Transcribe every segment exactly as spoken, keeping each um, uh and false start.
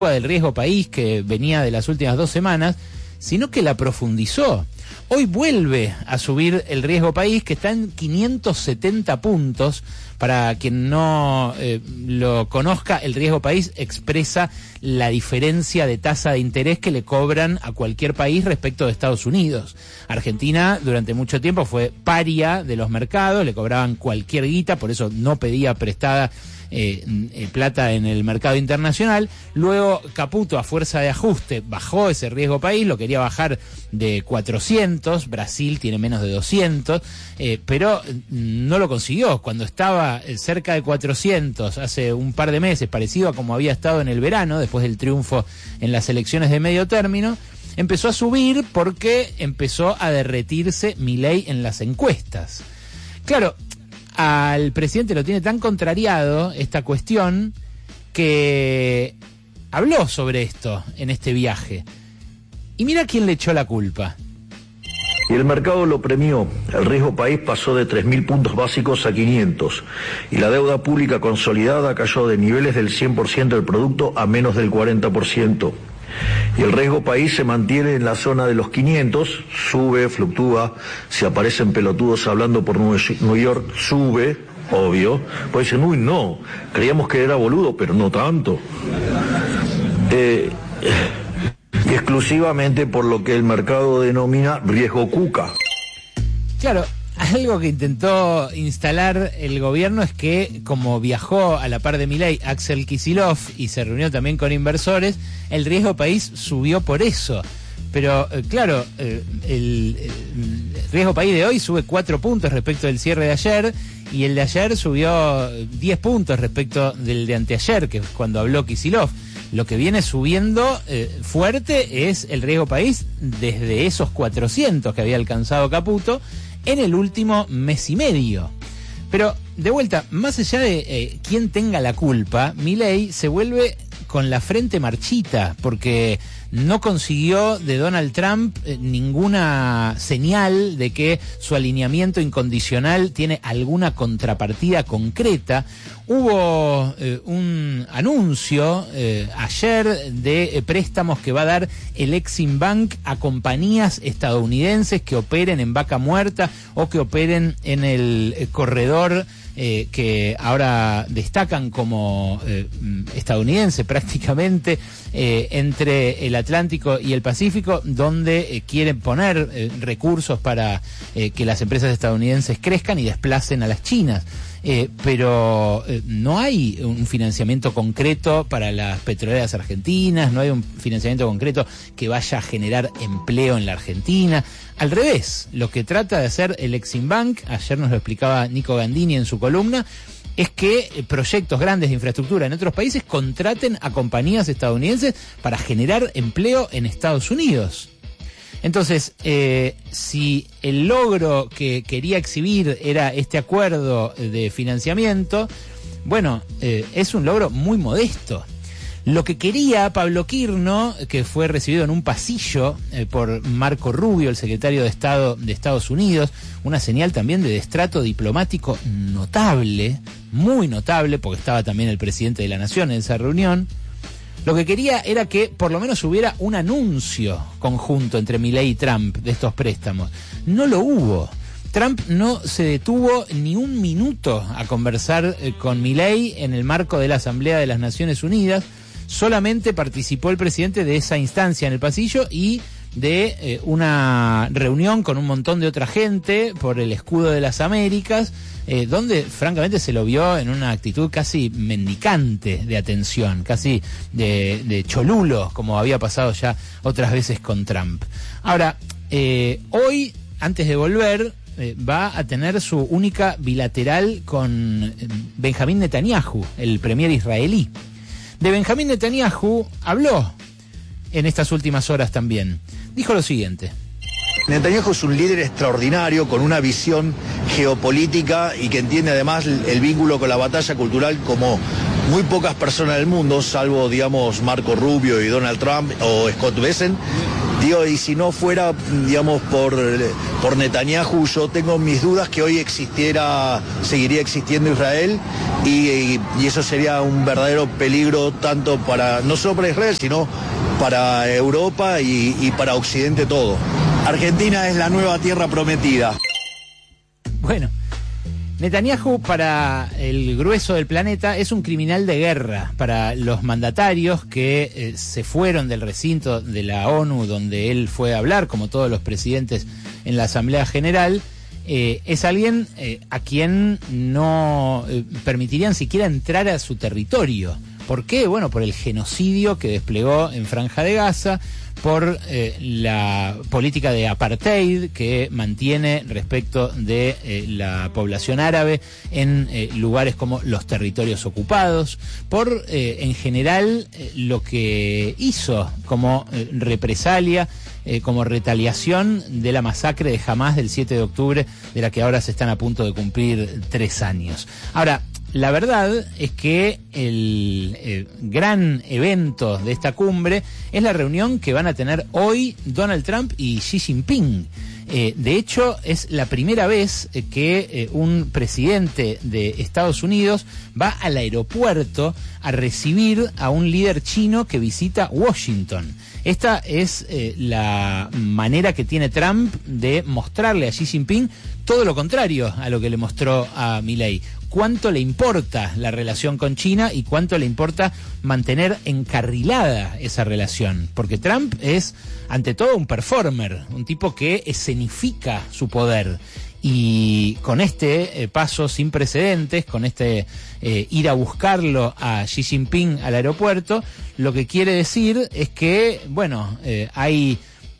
del riesgo país que venía de las últimas dos semanas, sino que la profundizó. Hoy vuelve a subir el riesgo país, que está en quinientos setenta puntos. Para quien no eh, lo conozca, el riesgo país expresa la diferencia de tasa de interés que le cobran a cualquier país respecto de Estados Unidos. Argentina durante mucho tiempo fue paria de los mercados, le cobraban cualquier guita, por eso no pedía prestada Eh, eh, plata en el mercado internacional. Luego Caputo, a fuerza de ajuste, bajó ese riesgo país, lo quería bajar de cuatrocientos, Brasil tiene menos de doscientos, eh, pero no lo consiguió. Cuando estaba cerca de cuatrocientos hace un par de meses, parecido a como había estado en el verano, después del triunfo en las elecciones de medio término, empezó a subir porque empezó a derretirse Milei en las encuestas. Claro, al presidente lo tiene tan contrariado esta cuestión que habló sobre esto en este viaje. Y mira quién le echó la culpa. Y el mercado lo premió. El riesgo país pasó de tres mil puntos básicos a quinientos. Y la deuda pública consolidada cayó de niveles del cien por ciento del producto a menos del cuarenta por ciento. Y el riesgo país se mantiene en la zona de los quinientos, sube, fluctúa, si aparecen pelotudos hablando por New York, sube, obvio. Pues dicen, uy, no, creíamos que era boludo, pero no tanto. Eh, y exclusivamente por lo que el mercado denomina riesgo cuca. Claro. Algo que intentó instalar el gobierno es que, como viajó a la par de Milei Axel Kicillof y se reunió también con inversores, el riesgo país subió por eso. Pero, eh, claro, eh, el, el riesgo país de hoy sube cuatro puntos respecto del cierre de ayer, y el de ayer subió diez puntos respecto del de anteayer, que es cuando habló Kicillof. Lo que viene subiendo eh, fuerte es el riesgo país desde esos cuatrocientos que había alcanzado Caputo en el último mes y medio. Pero, de vuelta, más allá de eh, quién tenga la culpa, Milei se vuelve con la frente marchita, porque no consiguió de Donald Trump eh, ninguna señal de que su alineamiento incondicional tiene alguna contrapartida concreta. Hubo eh, un anuncio eh, ayer de eh, préstamos que va a dar el Exim Bank a compañías estadounidenses que operen en Vaca Muerta o que operen en el eh, corredor eh, que ahora destacan como eh, estadounidense prácticamente eh, entre el Atlántico y el Pacífico, donde eh, quieren poner eh, recursos para eh, que las empresas estadounidenses crezcan y desplacen a las chinas. Eh, pero eh, no hay un financiamiento concreto para las petroleras argentinas, no hay un financiamiento concreto que vaya a generar empleo en la Argentina. Al revés, lo que trata de hacer el Exim Bank, ayer nos lo explicaba Nico Gandini en su columna, es que eh, proyectos grandes de infraestructura en otros países contraten a compañías estadounidenses para generar empleo en Estados Unidos. Entonces, eh, si el logro que quería exhibir era este acuerdo de financiamiento, bueno, eh, es un logro muy modesto. Lo que quería Pablo Quirno, que fue recibido en un pasillo eh, por Marco Rubio, el secretario de Estado de Estados Unidos, una señal también de destrato diplomático notable, muy notable, porque estaba también el presidente de la Nación en esa reunión. Lo que quería era que por lo menos hubiera un anuncio conjunto entre Milei y Trump de estos préstamos. No lo hubo. Trump no se detuvo ni un minuto a conversar eh, con Milei en el marco de la Asamblea de las Naciones Unidas. Solamente participó el presidente de esa instancia en el pasillo y de eh, una reunión con un montón de otra gente por el escudo de las Américas, eh, donde francamente se lo vio en una actitud casi mendicante de atención, casi de, de cholulo, como había pasado ya otras veces con Trump. Ahora, eh, hoy, antes de volver, eh, va a tener su única bilateral con Benjamín Netanyahu, el premier israelí. De Benjamín Netanyahu habló en estas últimas horas también. Dijo lo siguiente. Netanyahu es un líder extraordinario, con una visión geopolítica y que entiende además el vínculo con la batalla cultural como muy pocas personas del mundo, salvo, digamos, Marco Rubio y Donald Trump o Scott Bessent. Digo, y si no fuera, digamos, por, por Netanyahu, yo tengo mis dudas que hoy existiera, seguiría existiendo Israel, y, y, y eso sería un verdadero peligro tanto para, no solo para Israel, sino para Europa y, y para Occidente todo. Argentina es la nueva tierra prometida. Bueno, Netanyahu para el grueso del planeta es un criminal de guerra. Para los mandatarios que eh, se fueron del recinto de la ONU donde él fue a hablar, como todos los presidentes en la Asamblea General, eh, es alguien eh, a quien no eh, permitirían siquiera entrar a su territorio. ¿Por qué? Bueno, por el genocidio que desplegó en Franja de Gaza, por eh, la política de apartheid que mantiene respecto de eh, la población árabe en eh, lugares como los territorios ocupados, por eh, en general eh, lo que hizo como eh, represalia, eh, como retaliación de la masacre de Hamás del siete de octubre, de la que ahora se están a punto de cumplir tres años. Ahora, la verdad es que el eh, gran evento de esta cumbre es la reunión que van a tener hoy Donald Trump y Xi Jinping. Eh, de hecho, es la primera vez eh, que eh, un presidente de Estados Unidos va al aeropuerto a recibir a un líder chino que visita Washington. Esta es eh, la manera que tiene Trump de mostrarle a Xi Jinping todo lo contrario a lo que le mostró a Milei. Cuánto le importa la relación con China y cuánto le importa mantener encarrilada esa relación. Porque Trump es, ante todo, un performer, un tipo que escenifica su poder. Y con este eh, paso sin precedentes, con este eh, ir a buscarlo a Xi Jinping al aeropuerto, lo que quiere decir es que, bueno, eh, hay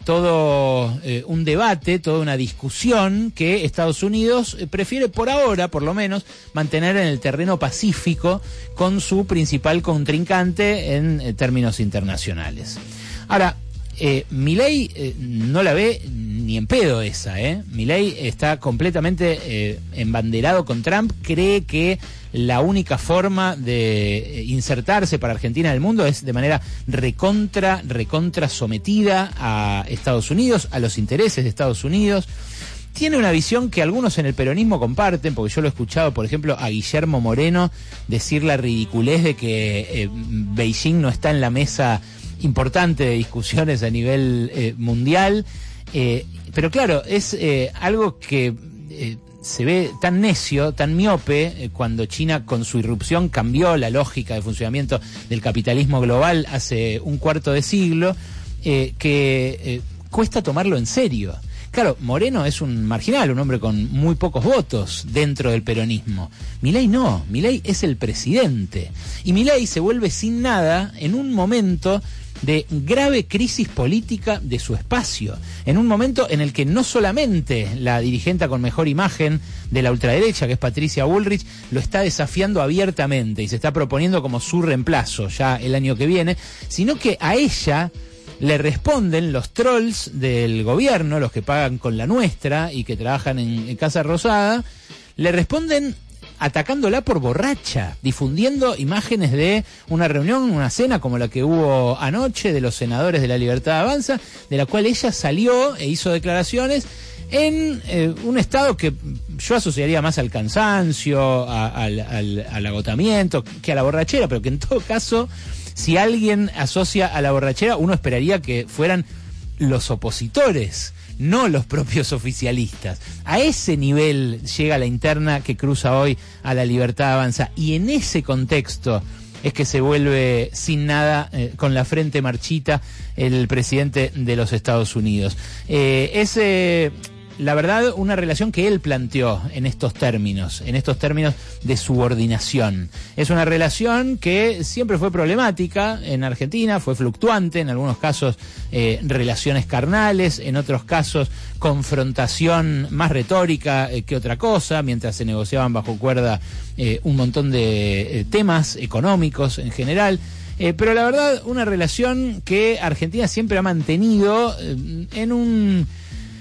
todo eh, un debate, toda una discusión que Estados Unidos eh, prefiere por ahora, por lo menos, mantener en el terreno pacífico con su principal contrincante en eh, términos internacionales. Ahora, eh, Milei eh, no la ve ni en pedo esa, ¿eh? Milei está completamente eh, embanderado con Trump, cree que la única forma de insertarse para Argentina en el mundo es de manera recontra, recontra sometida a Estados Unidos, a los intereses de Estados Unidos. Tiene una visión que algunos en el peronismo comparten, porque yo lo he escuchado, por ejemplo, a Guillermo Moreno decir la ridiculez de que eh, Beijing no está en la mesa importante de discusiones a nivel eh, mundial. Eh, pero claro, es eh, algo que eh, se ve tan necio, tan miope, eh, cuando China con su irrupción cambió la lógica de funcionamiento del capitalismo global hace un cuarto de siglo, eh, que eh, cuesta tomarlo en serio. Claro, Moreno es un marginal, un hombre con muy pocos votos dentro del peronismo. Milei no, Milei es el presidente. Y Milei se vuelve sin nada en un momento de grave crisis política de su espacio, en un momento en el que no solamente la dirigente con mejor imagen de la ultraderecha, que es Patricia Bullrich, lo está desafiando abiertamente y se está proponiendo como su reemplazo ya el año que viene, sino que a ella le responden los trolls del gobierno, los que pagan con la nuestra y que trabajan en, en Casa Rosada, le responden atacándola por borracha, difundiendo imágenes de una reunión, una cena como la que hubo anoche de los senadores de La Libertad Avanza, de la cual ella salió e hizo declaraciones en eh, un estado que yo asociaría más al cansancio, a, al, al, al agotamiento, que a la borrachera, pero que en todo caso, si alguien asocia a la borrachera, uno esperaría que fueran los opositores, no los propios oficialistas. A ese nivel llega la interna que cruza hoy a La Libertad Avanza. Y en ese contexto es que se vuelve sin nada, eh, con la frente marchita, el presidente de los Estados Unidos. Eh, es, eh, la verdad, una relación que él planteó en estos términos, en estos términos de subordinación. Es una relación que siempre fue problemática en Argentina, fue fluctuante, en algunos casos eh, relaciones carnales, en otros casos confrontación más retórica eh, que otra cosa, mientras se negociaban bajo cuerda eh, un montón de eh, temas económicos en general. Eh, pero la verdad, una relación que Argentina siempre ha mantenido eh, en un...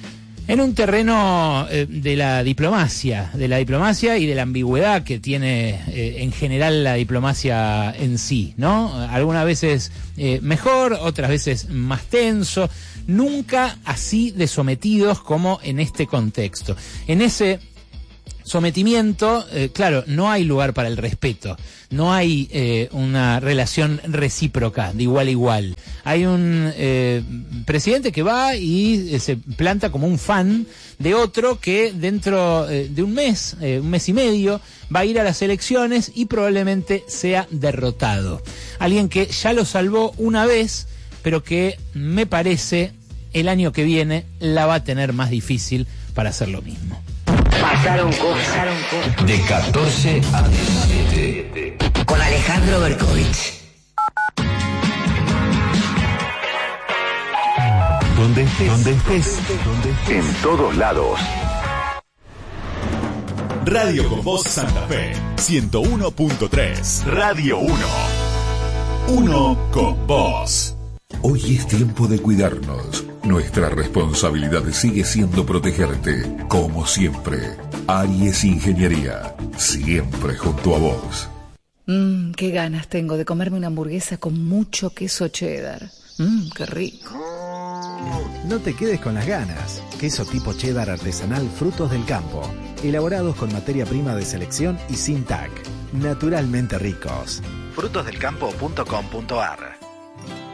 En un terreno eh, de la diplomacia, de la diplomacia y de la ambigüedad que tiene eh, en general la diplomacia en sí, ¿no? Algunas veces eh, mejor, otras veces más tenso, nunca así de sometidos como en este contexto. En ese sometimiento, eh, claro, no hay lugar para el respeto, no hay eh, una relación recíproca de igual a igual. Hay un eh, presidente que va y eh, se planta como un fan de otro que dentro eh, de un mes, eh, un mes y medio, va a ir a las elecciones y probablemente sea derrotado. Alguien que ya lo salvó una vez, pero que me parece el año que viene la va a tener más difícil para hacer lo mismo. Pasaron cosas. De catorce a diecisiete. Con Alejandro Berkovich. Donde estés, donde estés, donde estés. En todos lados. Radio con Voz Santa Fe, ciento uno punto tres. Radio uno. Uno con vos. Hoy es tiempo de cuidarnos. Nuestra responsabilidad sigue siendo protegerte, como siempre. Aries Ingeniería, siempre junto a vos. Mmm, qué ganas tengo de comerme una hamburguesa con mucho queso cheddar. Mmm, qué rico. No te quedes con las ganas. Queso tipo cheddar artesanal Frutos del Campo, elaborados con materia prima de selección y sin T A C. Naturalmente ricos. frutos del campo punto com punto a r